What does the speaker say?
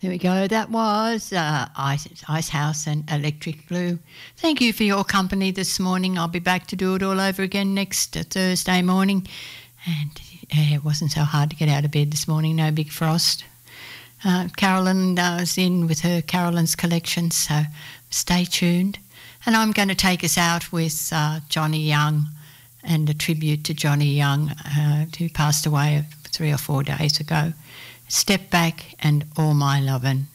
There we go. That was Ice House and Electric Blue. Thank you for your company this morning. I'll be back to do it all over again next Thursday morning. And it wasn't so hard to get out of bed this morning. No big frost. Carolyn is in with her Carolyn's collection, so stay tuned. And I'm going to take us out with Johnny Young and a tribute to Johnny Young, who passed away 3 or 4 days ago. Step Back and All My Lovin'.